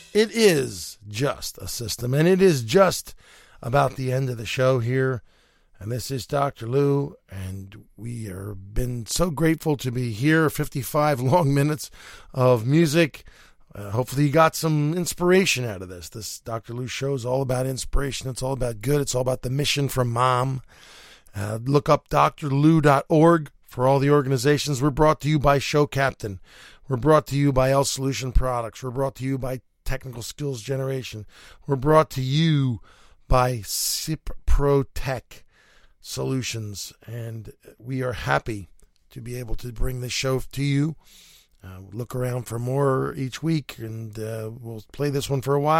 It is just a system, and it is just about the end of the show here. And this is Dr. Lou, and we are been so grateful to be here. 55 long minutes of music. Hopefully you got some inspiration out of this. This Dr. Lou show is all about inspiration. It's all about good. It's all about the mission from Mom. Look up drlou.org for all the organizations. We're brought to you by Show Captain. We're brought to you by L Solution Products. We're brought to you by Technical Skills Generation. We're brought to you by SIP Pro Tech Solutions. And we are happy to be able to bring this show to you. Look around for more each week, and we'll play this one for a while.